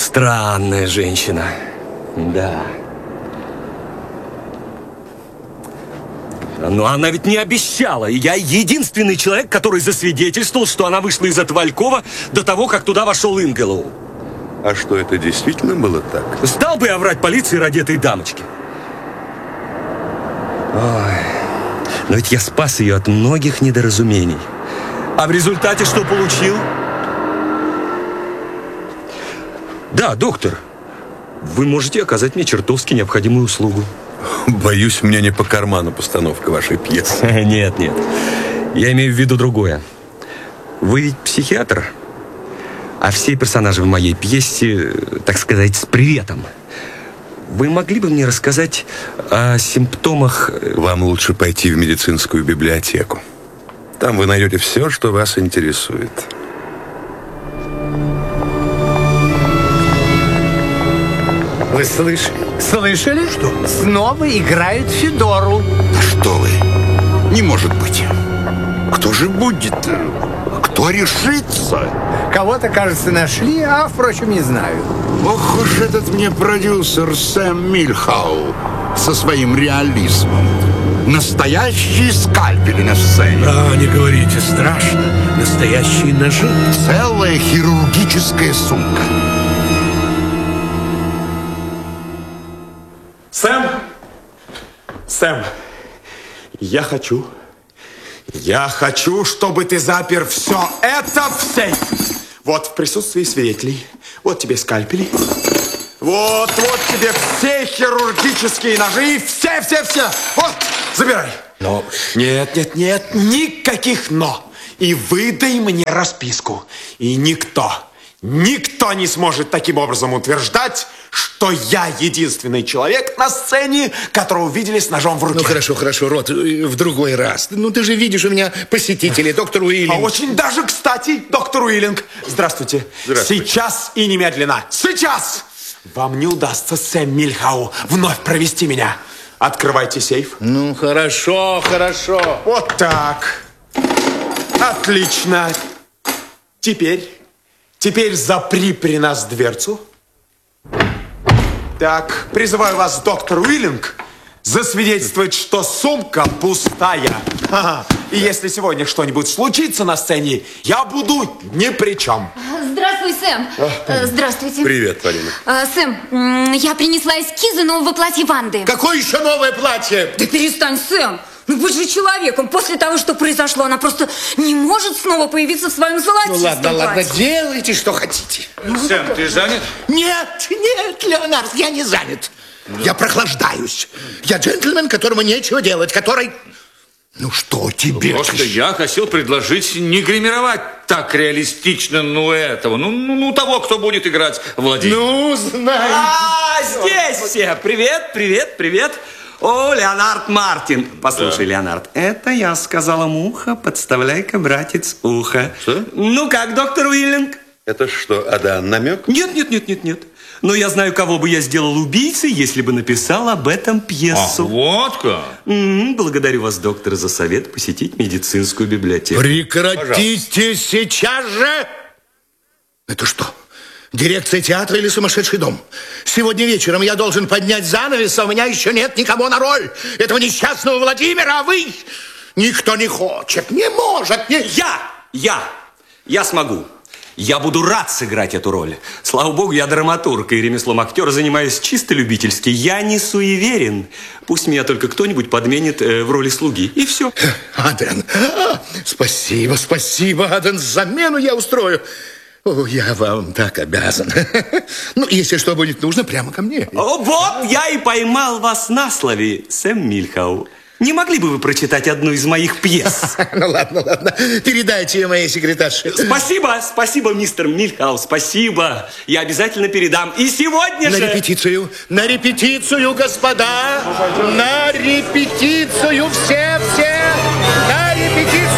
Странная женщина. Да. Но она ведь не обещала. И я единственный человек, который засвидетельствовал, что она вышла из этого алькова до того, как туда вошел Ингелоу. А что, это действительно было так? Стал бы я врать полиции ради этой дамочки? Ой. Но ведь я спас ее от многих недоразумений. А в результате что получил? Да, доктор, вы можете оказать мне чертовски необходимую услугу. Боюсь, мне не по карману постановка вашей пьесы. Нет. Я имею в виду другое. Вы ведь психиатр, а все персонажи в моей пьесе, так сказать, с приветом. Вы могли бы мне рассказать о симптомах... Вам лучше пойти в медицинскую библиотеку. Там вы найдете все, что вас интересует. Вы слышали? Что? Снова играют Федору. Да что вы? Не может быть. Кто же будет? Кто решится? Кого-то, кажется, нашли, а, впрочем, не знаю. Ох уж этот мне продюсер Сэм Мильхау со своим реализмом. Настоящие скальпели на сцене. Да, не говорите, страшно. Настоящие ножи. Целая хирургическая сумка. Сэм, я хочу, чтобы ты запер все это в сейф. Вот в присутствии свидетелей. Вот тебе скальпели. Вот тебе все хирургические ножи. Все. Вот, забирай. Но... Нет, никаких «но». И выдай мне расписку. И никто не сможет таким образом утверждать, что я единственный человек на сцене, которого видели с ножом в руке. Ну, хорошо, Рот, в другой раз. Ну, ты же видишь, у меня посетители, доктор Уиллинг. А очень даже кстати, доктор Уиллинг. Здравствуйте. Сейчас и немедленно. Сейчас! Вам не удастся, Сэм Мильхау, вновь провести меня. Открывайте сейф. Ну, хорошо. Вот так. Отлично. Теперь запри при нас дверцу. Так, призываю вас, доктор Уиллинг, засвидетельствовать, что сумка пустая. И если сегодня что-нибудь случится на сцене, я буду ни при чем. Здравствуй, Сэм. Здравствуйте. Привет, Полина. Сэм, я принесла эскизы нового платья Ванды. Какое еще новое платье? Да перестань, Сэм. Ну, будь же человеком. После того, что произошло, она просто не может снова появиться в своем золотистом платье. Ладно, делайте, что хотите. Сэм, ты занят? Нет, Леонард, я не занят. Я прохлаждаюсь. Я джентльмен, которому нечего делать, который... Ну, что тебе? Просто я хотел предложить не гримировать так реалистично, того, кто будет играть Владимира. Ну, знаю. Здесь все. Привет. О, Леонард Мартин. Послушай, да. Леонард, это я сказала муха, подставляй-ка, братец, ухо. Что? Ну как, доктор Уиллинг? Это что, Адан, намек? Нет. Но я знаю, кого бы я сделал убийцей, если бы написал об этом пьесу. Вот как? Благодарю вас, доктор, за совет посетить медицинскую библиотеку. Прекратите сейчас же! Это что? Дирекция театра или сумасшедший дом? Сегодня вечером я должен поднять занавес, а у меня еще нет никого на роль этого несчастного Владимира, а вы... Никто не хочет, не может, не... Я смогу. Я буду рад сыграть эту роль. Слава богу, я драматург, и ремеслом актера занимаюсь чисто любительски. Я не суеверен. Пусть меня только кто-нибудь подменит в роли слуги. И все. Аден, спасибо, Аден, замену я устрою. О, я вам так обязан. Ну, если что будет нужно, прямо ко мне. Вот я и поймал вас на слове, Сэм Мильхау. Не могли бы вы прочитать одну из моих пьес? Ну, ладно. Передайте ее моей секретарше. Спасибо, мистер Мильхау, спасибо. Я обязательно передам. И сегодня же... На репетицию, господа! На репетицию все!